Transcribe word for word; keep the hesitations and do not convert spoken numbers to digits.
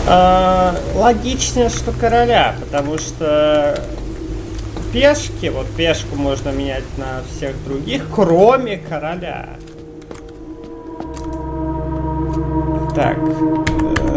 А, логично, что короля, потому что пешки, вот пешку можно менять на всех других, кроме короля. Так.